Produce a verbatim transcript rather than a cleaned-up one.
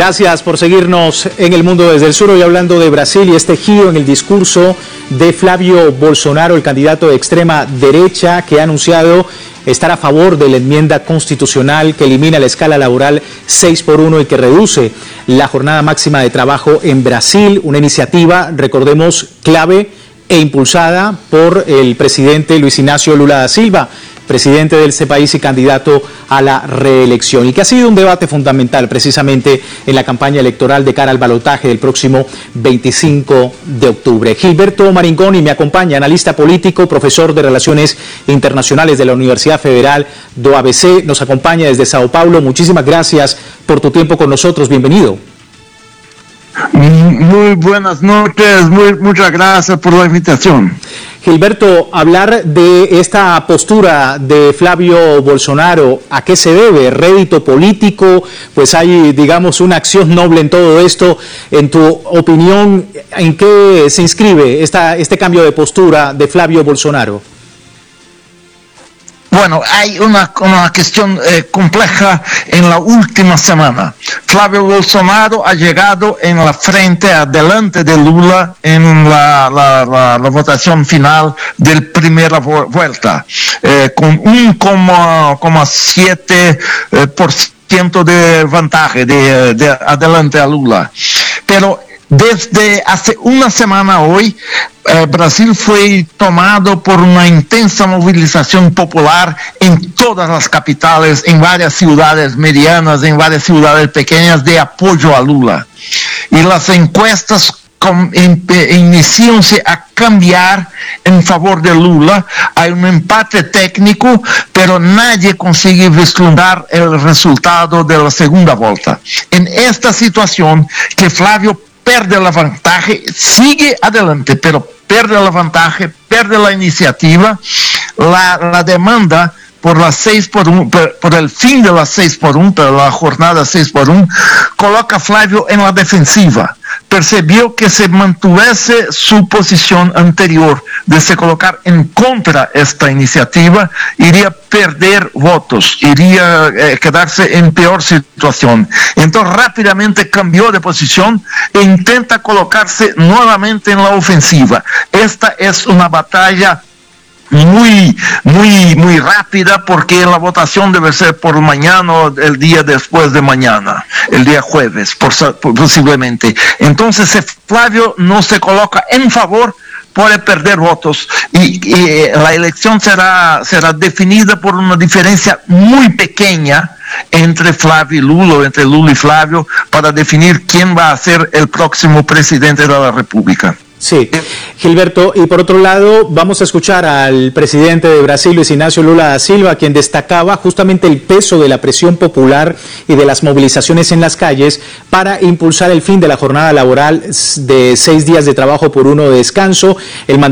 Gracias por seguirnos en El Mundo desde el Sur, hoy hablando de Brasil y este giro en el discurso de Flavio Bolsonaro, el candidato de extrema derecha, que ha anunciado estar a favor de la enmienda constitucional que elimina la escala laboral seis por uno y que reduce la jornada máxima de trabajo en Brasil, una iniciativa, recordemos, clave e impulsada por el presidente Luis Ignacio Lula da Silva, presidente de este país y candidato a la reelección, y que ha sido un debate fundamental precisamente en la campaña electoral de cara al balotaje del próximo veinticinco de octubre. Gilberto Maringoni me acompaña, analista político, profesor de Relaciones Internacionales de la Universidad Federal do A B C, nos acompaña desde Sao Paulo. Muchísimas gracias por tu tiempo con nosotros, bienvenido. Muy buenas noches, muy, muchas gracias por la invitación. Gilberto, hablar de esta postura de Flavio Bolsonaro, ¿a qué se debe? ¿Rédito político? Pues hay, digamos, una acción noble en todo esto. En tu opinión, ¿en qué se inscribe esta, este cambio de postura de Flavio Bolsonaro? Bueno, hay una, una cuestión eh, compleja en la última semana. Flavio Bolsonaro ha llegado en la frente adelante de Lula en la, la, la, la votación final de la primera vuelta, eh, con un coma siete por ciento de ventaja de, de adelante a Lula. Pero desde hace una semana hoy, eh, Brasil fue tomado por una intensa movilización popular en todas las capitales, en varias ciudades medianas, en varias ciudades pequeñas, de apoyo a Lula. Y las encuestas inician-se a cambiar en favor de Lula. Hay un empate técnico, pero nadie consigue vislumbrar el resultado de la segunda vuelta. En esta situación que Flavio pierde la ventaja, sigue adelante, pero pierde la ventaja, pierde la iniciativa, la, la demanda por las seis por uno, por, por el fin de las seis por uno, por la jornada seis por uno, coloca a Flavio en la defensiva. Percibió que se mantuviese su posición anterior de se colocar en contra esta iniciativa, iría perder votos, iría eh, quedarse en peor situación. Entonces rápidamente cambió de posición e intenta colocarse nuevamente en la ofensiva. Esta es una batalla muy, muy, muy rápida, porque la votación debe ser por mañana o el día después de mañana, el día jueves, por, por, posiblemente. Entonces, si Flavio no se coloca en favor, puede perder votos y, y la elección será, será definida por una diferencia muy pequeña entre Flavio y Lula, entre Lula y Flavio, para definir quién va a ser el próximo presidente de la República. Sí, Gilberto, y por otro lado vamos a escuchar al presidente de Brasil, Luis Ignacio Lula da Silva, quien destacaba justamente el peso de la presión popular y de las movilizaciones en las calles para impulsar el fin de la jornada laboral de seis días de trabajo por uno de descanso. El